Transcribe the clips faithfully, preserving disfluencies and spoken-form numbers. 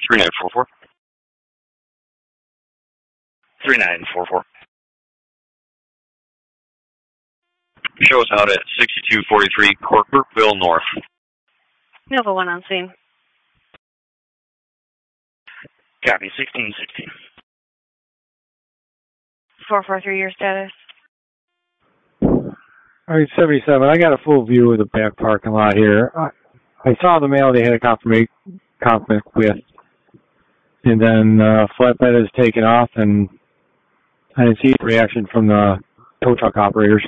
three nine four four. three nine four four. Show us out at sixty-two forty-three Corporatville North. Nova one on scene. Copy, sixteen sixteen. four four three, your status. All right, seventy-seven. I got a full view of the back parking lot here. I, I saw the male they had a confirmation with, and then uh, flatbed is taken off, and I didn't see a reaction from the tow truck operators.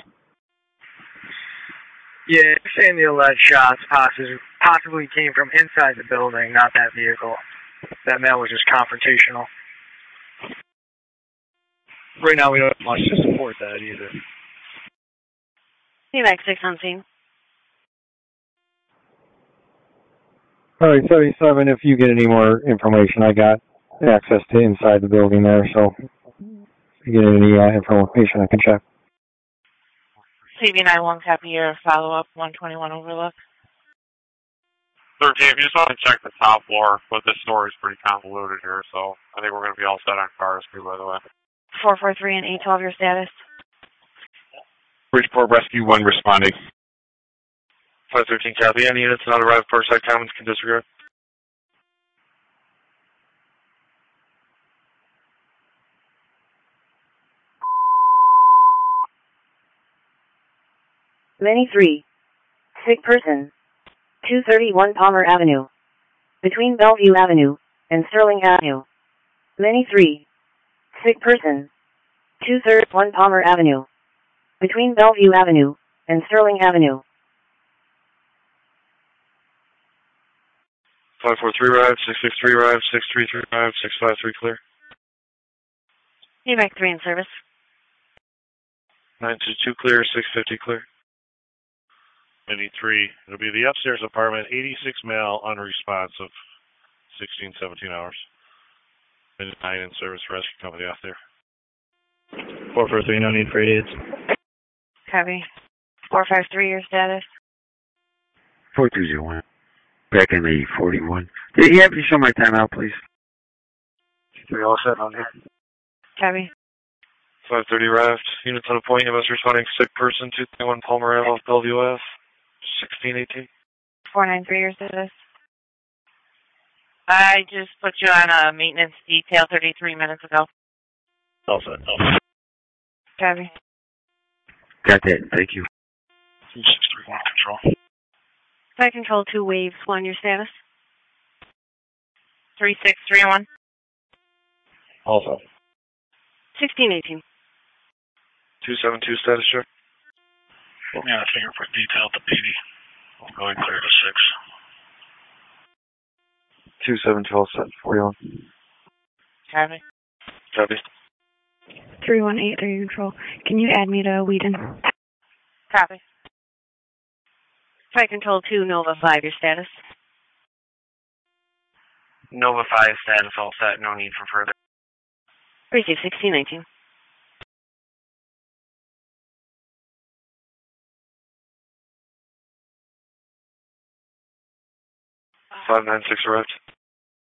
Yeah, saying the alleged shots possibly, possibly came from inside the building, not that vehicle. That male was just confrontational. Right now, we don't have much to support that either. C MAX six on scene. All right, seventy-seven, if you get any more information, I got access to inside the building there, so if you get any uh, information, I can check. C V nine one, copy your follow-up, one twenty-one Overlook. thirteen, if you just want to check the top floor, but this story is pretty convoluted here, so I think we're going to be all set on cars too, by the way. four four three and eight twelve, your status. Bridgeport Rescue one responding. five thirteen, copy. Any units not arrived per side comments can disregard. Many three. Sick person. two thirty-one Palmer Avenue. Between Bellevue Avenue and Sterling Avenue. Many three. Sick person. two thirty-one Palmer Avenue. Between Bellevue Avenue and Sterling Avenue. five four three arrived, six six three arrived, six three three arrived, six five three clear. C MAX three in service. nine two two clear, six fifty clear. Many three. It'll be the upstairs apartment, eighty-six male, unresponsive, sixteen, seventeen hours. Many nine in service, rescue company off there. four four three, no need for idiots. Copy. four five three, your status. four two zero one. Back in the forty-one. Did you have to show my timeout, please? We all set on here. Copy. five thirty arrived. Units on a point. M S responding. Sick person. two thirty-one Palmer Ave off Bellevue Ave. sixteen eighteen. four nine three, your status. I just put you on a maintenance detail thirty-three minutes ago. All set. All set. Copy. Got that. Thank you. two six three one control. Flight control two waves one, your status. three six three one. All set. sixteen eighteen. two seven two status check. Yeah, fingerprint detail at the P D. Going clear to six. two seven two all set. forty-one. Copy. Copy. three one eight three control. Can you add me to Wheaton? Copy. Flight control two, Nova five, your status. Nova five status all set. No need for further. Receive sixteen nineteen. five nine six arrived.